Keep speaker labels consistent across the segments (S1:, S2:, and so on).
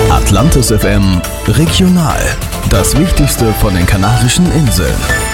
S1: Atlantis FM Regional. Das Wichtigste von den Kanarischen Inseln.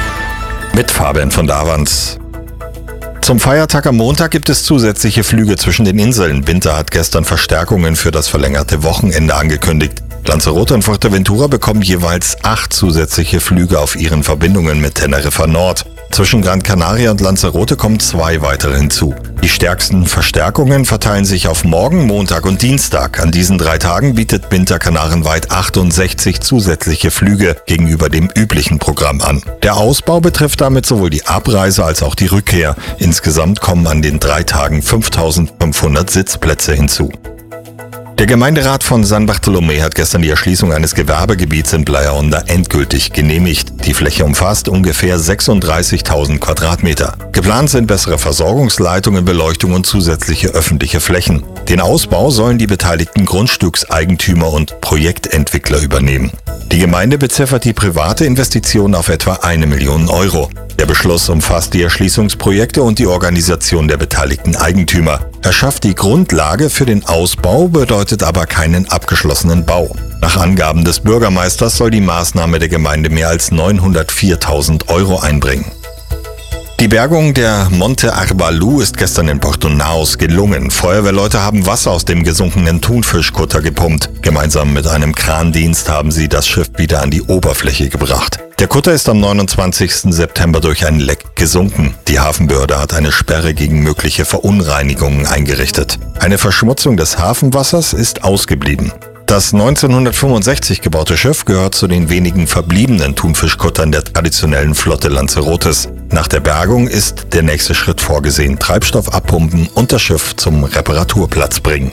S2: Mit Fabian von Davans. Zum Feiertag am Montag gibt es zusätzliche Flüge zwischen den Inseln. Binter hat gestern Verstärkungen für das verlängerte Wochenende angekündigt. Lanzarote und Fuerteventura bekommen jeweils 8 zusätzliche Flüge auf ihren Verbindungen mit Teneriffa Nord. Zwischen Gran Canaria und Lanzarote kommen 2 weitere hinzu. Die stärksten Verstärkungen verteilen sich auf morgen, Montag und Dienstag. An diesen 3 Tagen bietet Binter kanarenweit 68 zusätzliche Flüge gegenüber dem üblichen Programm an. Der Ausbau betrifft damit sowohl die Abreise als auch die Rückkehr. Insgesamt kommen an den 3 Tagen 5.500 Sitzplätze hinzu. Der Gemeinderat von San Bartolomé hat gestern die Erschließung eines Gewerbegebiets in Playa Honda endgültig genehmigt. Die Fläche umfasst ungefähr 36.000 Quadratmeter. Geplant sind bessere Versorgungsleitungen, Beleuchtung und zusätzliche öffentliche Flächen. Den Ausbau sollen die beteiligten Grundstückseigentümer und Projektentwickler übernehmen. Die Gemeinde beziffert die private Investition auf etwa 1 Million Euro. Der Beschluss umfasst die Erschließungsprojekte und die Organisation der beteiligten Eigentümer. Er schafft die Grundlage für den Ausbau, bedeutet aber keinen abgeschlossenen Bau. Nach Angaben des Bürgermeisters soll die Maßnahme der Gemeinde mehr als 904.000 Euro einbringen. Die Bergung der Monte Arbalu ist gestern in Porto Naos gelungen. Feuerwehrleute haben Wasser aus dem gesunkenen Thunfischkutter gepumpt. Gemeinsam mit einem Krandienst haben sie das Schiff wieder an die Oberfläche gebracht. Der Kutter ist am 29. September durch ein Leck gesunken. Die Hafenbehörde hat eine Sperre gegen mögliche Verunreinigungen eingerichtet. Eine Verschmutzung des Hafenwassers ist ausgeblieben. Das 1965 gebaute Schiff gehört zu den wenigen verbliebenen Thunfischkuttern der traditionellen Flotte Lanzarotes. Nach der Bergung ist der nächste Schritt vorgesehen: Treibstoff abpumpen und das Schiff zum Reparaturplatz bringen.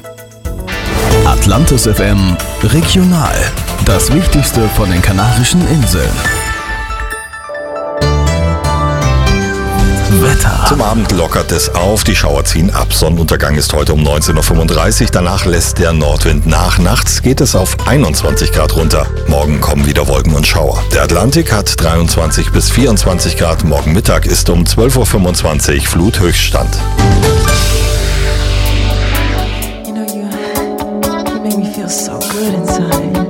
S1: Atlantis FM Regional. Das Wichtigste von den Kanarischen Inseln. Wetter.
S2: Zum Abend lockert es auf, die Schauer ziehen ab. Sonnenuntergang ist heute um 19.35 Uhr, danach lässt der Nordwind nach. Nachts geht es auf 21 Grad runter. Morgen kommen wieder Wolken und Schauer. Der Atlantik hat 23 bis 24 Grad. Morgen Mittag ist um 12.25 Uhr Fluthöchststand.
S3: You know, you make me feel so good inside.